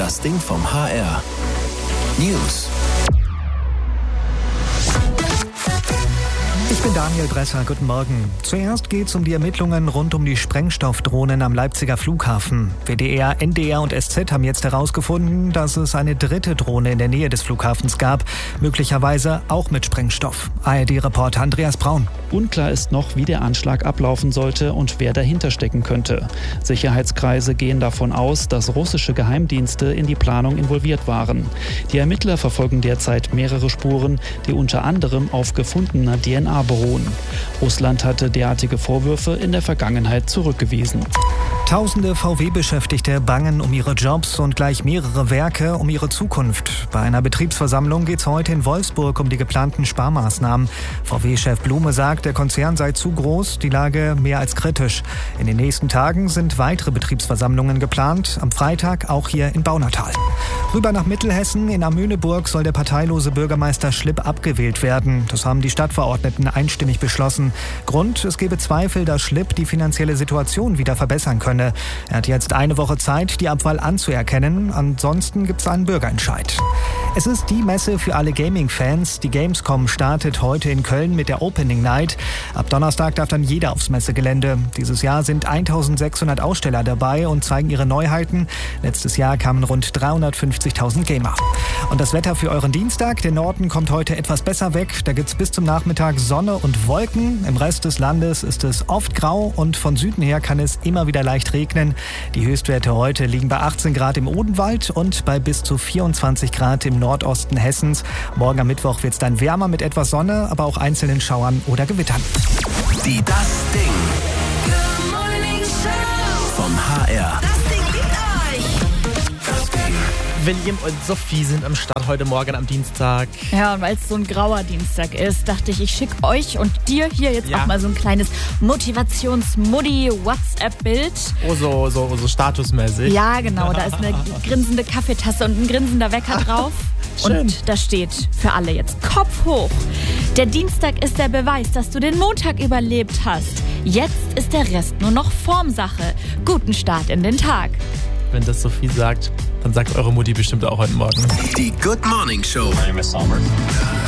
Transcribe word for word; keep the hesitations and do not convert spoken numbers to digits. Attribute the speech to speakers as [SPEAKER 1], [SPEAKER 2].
[SPEAKER 1] Das Ding vom H R. News.
[SPEAKER 2] Ich bin Daniel Bresser, guten Morgen. Zuerst geht es um die Ermittlungen rund um die Sprengstoffdrohnen am Leipziger Flughafen. W D R, N D R und S Z haben jetzt herausgefunden, dass es eine dritte Drohne in der Nähe des Flughafens gab, möglicherweise auch mit Sprengstoff. A R D-Reporter Andreas Braun.
[SPEAKER 3] Unklar ist noch, wie der Anschlag ablaufen sollte und wer dahinter stecken könnte. Sicherheitskreise gehen davon aus, dass russische Geheimdienste in die Planung involviert waren. Die Ermittler verfolgen derzeit mehrere Spuren, die unter anderem auf gefundener D N A beruhen. Russland hatte derartige Vorwürfe in der Vergangenheit zurückgewiesen.
[SPEAKER 2] Tausende V W-Beschäftigte bangen um ihre Jobs und gleich mehrere Werke um ihre Zukunft. Bei einer Betriebsversammlung geht es heute in Wolfsburg um die geplanten Sparmaßnahmen. V W-Chef Blume sagt, der Konzern sei zu groß, die Lage mehr als kritisch. In den nächsten Tagen sind weitere Betriebsversammlungen geplant, am Freitag auch hier in Baunatal. Rüber nach Mittelhessen, in Amöneburg soll der parteilose Bürgermeister Schlipp abgewählt werden. Das haben die Stadtverordneten einstimmig beschlossen. Grund, es gebe Zweifel, dass Schlipp die finanzielle Situation wieder verbessern könne. Er hat jetzt eine Woche Zeit, die Abwahl anzuerkennen. Ansonsten gibt es einen Bürgerentscheid. Es ist die Messe für alle Gaming-Fans. Die Gamescom startet heute in Köln mit der Opening Night. Ab Donnerstag darf dann jeder aufs Messegelände. Dieses Jahr sind eintausendsechshundert Aussteller dabei und zeigen ihre Neuheiten. Letztes Jahr kamen rund dreihundertfünfzigtausend Gamer. Und das Wetter für euren Dienstag. Der Norden kommt heute etwas besser weg. Da gibt es bis zum Nachmittag Sonne und Wolken. Im Rest des Landes ist es oft grau und von Süden her kann es immer wieder leicht regnen. Die Höchstwerte heute liegen bei achtzehn Grad im Odenwald und bei bis zu vierundzwanzig Grad im Nordosten Hessens. Morgen am Mittwoch wird es dann wärmer mit etwas Sonne, aber auch einzelnen Schauern oder Gewittern.
[SPEAKER 1] Die Das Ding. Good Morning Show. Vom H R.
[SPEAKER 4] Das Ding liebt euch.
[SPEAKER 1] Das Ding.
[SPEAKER 5] William und Sophie sind am Start heute Morgen am Dienstag.
[SPEAKER 4] Ja, und weil es so ein grauer Dienstag ist, dachte ich, ich schicke euch und dir hier jetzt
[SPEAKER 5] Ja.
[SPEAKER 4] auch mal so ein kleines Motivations-Muddy-WhatsApp-Bild.
[SPEAKER 5] Oh, so, so, so statusmäßig.
[SPEAKER 4] Ja, genau, da ist eine grinsende Kaffeetasse und ein grinsender Wecker drauf.
[SPEAKER 5] Schön.
[SPEAKER 4] Und da steht für alle jetzt Kopf hoch. Der Dienstag ist der Beweis, dass du den Montag überlebt hast. Jetzt ist der Rest nur noch Formsache. Guten Start in den Tag.
[SPEAKER 5] Wenn das Sophie sagt, dann sagt eure Mutti bestimmt auch heute Morgen.
[SPEAKER 1] Die Good Morning Show.
[SPEAKER 6] My name is Sommer.